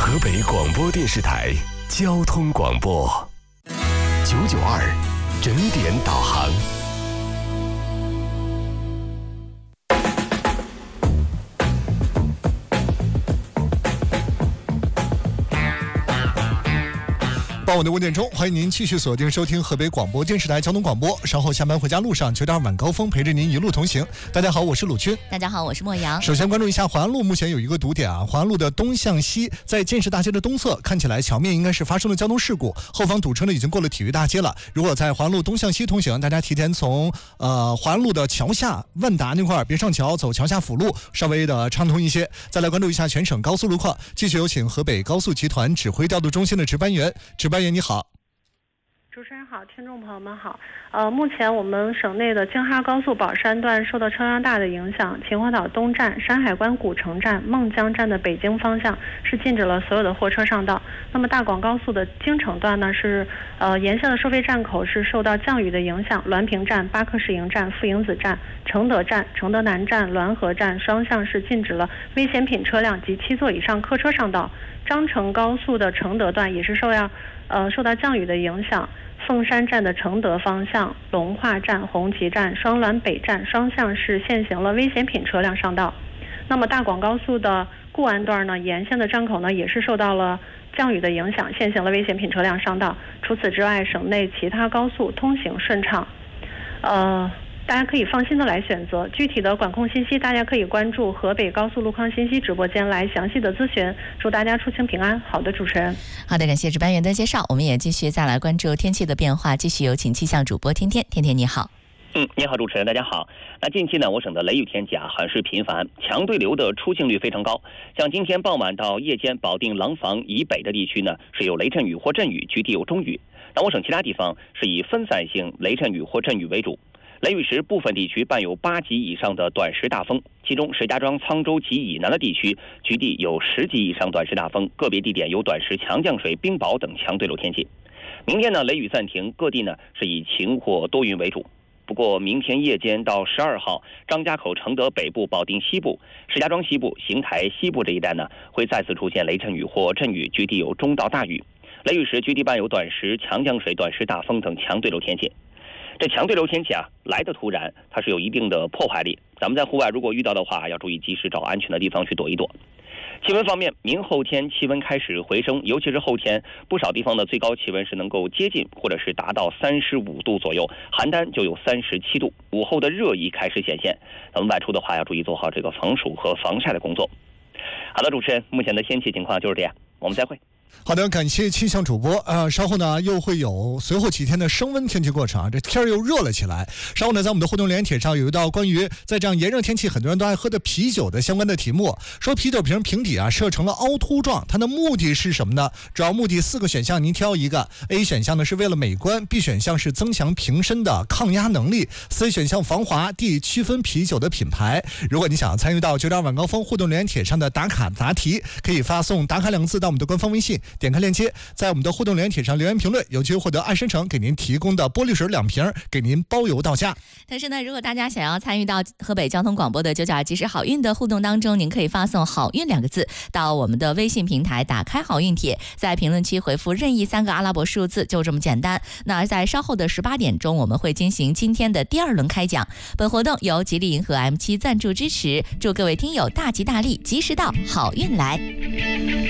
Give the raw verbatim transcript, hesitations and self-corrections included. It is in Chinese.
河北广播电视台交通广播九九二整点导航。 傍晚的五点钟，欢迎您继续锁定收听河北广播电视台交通广播。稍后下班回家路上，九点二晚高峰陪着您一路同行。大家好，我是鲁军。 大家好，我是莫阳。 首先关注一下淮安路，目前有一个堵点啊，淮安路的东向西，在建设大街的东侧，看起来桥面应该是发生了交通事故，后方堵车呢已经过了体育大街了。如果在淮安路东向西通行，大家提前从呃淮安路的桥下万达那块别上桥，走桥下辅路，稍微的畅通一些。再来关注一下全省高速路况，继续有请河北高速集团指挥调度中心的值班员。值班员你好。 主持人好，听众朋友们好。呃，目前我们省内的京哈高速宝山段受到车辆大的影响，秦皇岛东站、山海关古城站、孟江站的北京方向是禁止了所有的货车上道。那么大广高速的京承段呢，是呃沿线的收费站口是受到降雨的影响，滦平站、巴克市营站、妇营子站、承德站、承德南站、滦河站双向是禁止了危险品车辆及七座以上客车上道。张成高速的承德段也是受到呃受到降雨的影响。凤山站的承德方向、龙化站、红旗站、双滦北站双向是限行了危险品车辆上道。那么大广高速的固安段呢，沿线的站口呢也是受到了降雨的影响，限行了危险品车辆上道。除此之外，省内其他高速通行顺畅。呃。大家可以放心的来选择，具体的管控信息大家可以关注河北高速路况信息直播间来详细的咨询。祝大家出行平安。好的，主持人。 好的，感谢值班员的介绍。我们也继续再来关注天气的变化，继续有请气象主播天天。天天你好。 嗯，你好，主持人，大家好。那近期呢，我省的雷雨天气啊，很是频繁，强对流的出现率非常高。像今天傍晚到夜间，保定廊坊以北的地区呢，是有雷阵雨或阵雨，局地有中雨。那我省其他地方是以分散性雷阵雨或阵雨为主。雷雨时，部分地区伴有八级以上的短时大风，其中石家庄、沧州及以南的地区，局地有十级以上短时大风，个别地点有短时强降水、冰雹等强对流天气。明天呢，雷雨暂停，各地呢是以晴或多云为主。不过，明天夜间到十二号，张家口、承德北部、保定西部、石家庄西部、邢台西部这一带呢，会再次出现雷阵雨或阵雨，局地有中到大雨。雷雨时，局地伴有短时强降水、短时大风等强对流天气。这强对流天气啊，来的突然，它是有一定的破坏力。咱们在户外如果遇到的话，要注意及时找安全的地方去躲一躲。气温方面，明后天气温开始回升，尤其是后天，不少地方的最高气温是能够接近或者是达到三十五度左右，邯郸就有三十七度。午后的热意开始显现，咱们外出的话要注意做好这个防暑和防晒的工作。好的，主持人，目前的天气情况就是这样，我们再会。 好的，感谢气象主播。呃，稍后呢又会有随后几天的升温天气过程啊，这天儿又热了起来。稍后呢，在我们的互动留言帖上有一道关于在这样炎热天气很多人都爱喝的啤酒的相关的题目，说啤酒瓶瓶底啊设成了凹凸状，它的目的是什么呢？主要目的四个选项您挑一个。A 选项呢是为了美观， B 选项是增强瓶身的抗压能力， C 选项防滑， D 区分啤酒的品牌。如果你想要参与到九点二晚高峰互动留言帖上的打卡答题，可以发送打卡两个字到我们的官方微信，点开链接，在我们的互动留言帖上留言评论，有机会获得爱深城给您提供的玻璃水两瓶，给您包邮到家。 但是呢，如果大家想要参与到河北交通广播的九九二即时好运的互动当中，您可以发送好运两个字到我们的微信平台，打开好运帖，在评论区回复任意三个阿拉伯数字，就这么简单。那在稍后的十八点钟，我们会进行今天的第二轮开奖。本活动由吉利银河 M 七 赞助支持，祝各位听友大吉大利，及时到，好运来。